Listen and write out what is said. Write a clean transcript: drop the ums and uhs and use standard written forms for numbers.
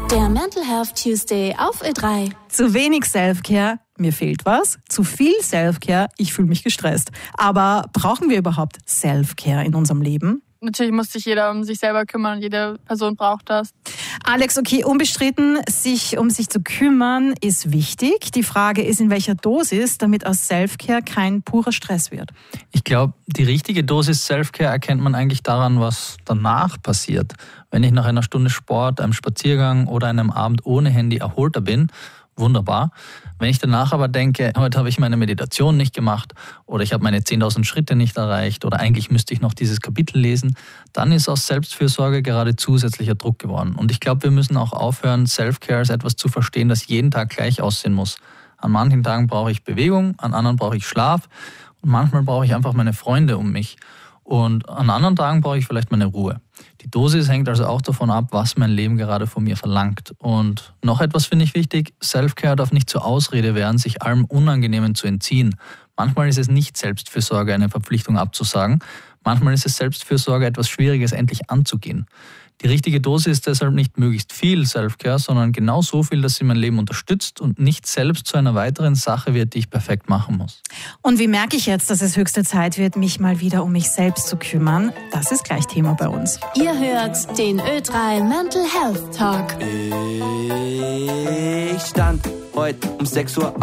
Der Mental Health Tuesday auf Ö3. Zu wenig Selfcare, mir fehlt was. Zu viel Selfcare, ich fühle mich gestresst. Aber brauchen wir überhaupt Selfcare in unserem Leben? Natürlich muss sich jeder um sich selber kümmern und jede Person braucht das. Alex, okay, unbestritten, um sich zu kümmern ist wichtig. Die Frage ist, in welcher Dosis, damit aus Selfcare kein purer Stress wird. Ich glaube, die richtige Dosis Selfcare erkennt man eigentlich daran, was danach passiert. Wenn ich nach einer Stunde Sport, einem Spaziergang oder einem Abend ohne Handy erholter bin, wunderbar. Wenn ich danach aber denke, heute habe ich meine Meditation nicht gemacht oder ich habe meine 10.000 Schritte nicht erreicht oder eigentlich müsste ich noch dieses Kapitel lesen, dann ist aus Selbstfürsorge gerade zusätzlicher Druck geworden. Und ich glaube, wir müssen auch aufhören, Selfcare als etwas zu verstehen, das jeden Tag gleich aussehen muss. An manchen Tagen brauche ich Bewegung, an anderen brauche ich Schlaf und manchmal brauche ich einfach meine Freunde um mich. Und an anderen Tagen brauche ich vielleicht meine Ruhe. Die Dosis hängt also auch davon ab, was mein Leben gerade von mir verlangt. Und noch etwas finde ich wichtig, Selfcare darf nicht zur Ausrede werden, sich allem Unangenehmen zu entziehen. Manchmal ist es nicht Selbstfürsorge, eine Verpflichtung abzusagen. Manchmal ist es Selbstfürsorge, etwas Schwieriges endlich anzugehen. Die richtige Dosis ist deshalb nicht möglichst viel Selfcare, sondern genau so viel, dass sie mein Leben unterstützt und nicht selbst zu einer weiteren Sache wird, die ich perfekt machen muss. Und wie merke ich jetzt, dass es höchste Zeit wird, mich mal wieder um mich selbst zu kümmern? Das ist gleich Thema bei uns. Ihr hört den Ö3 Mental Health Talk. Ich stand heute um 6 Uhr